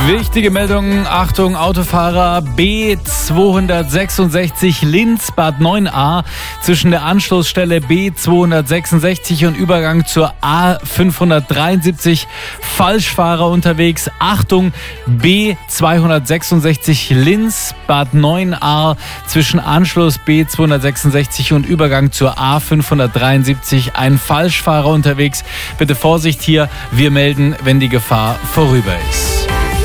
Wichtige Meldung, Achtung, Autofahrer B266 Linz-Bad 9a zwischen der Anschlussstelle B266 und Übergang zur A573 Falschfahrer unterwegs. Achtung, B266 Linz-Bad 9a zwischen Anschluss B266 und Übergang zur A573 ein Falschfahrer unterwegs. Bitte Vorsicht hier, wir melden, wenn die Gefahr vorüber ist.